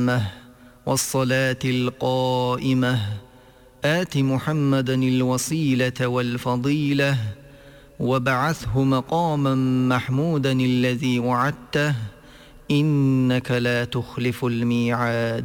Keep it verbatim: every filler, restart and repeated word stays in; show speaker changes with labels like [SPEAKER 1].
[SPEAKER 1] التامة والصلاة القائمة آت محمدا الوسيلة والفضيلة وابعثه مقاما محمودا الذي وعدته إنك لا تخلف الميعاد.